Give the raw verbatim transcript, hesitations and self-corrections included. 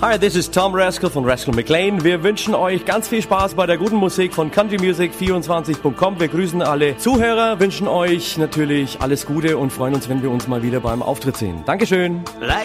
Hi, this is Tom Rascal von Rascal McLean. Wir wünschen euch ganz viel Spaß bei der guten Musik von country music vierundzwanzig punkt com. Wir grüßen alle Zuhörer, wünschen euch natürlich alles Gute und freuen uns, wenn wir uns mal wieder beim Auftritt sehen. Dankeschön.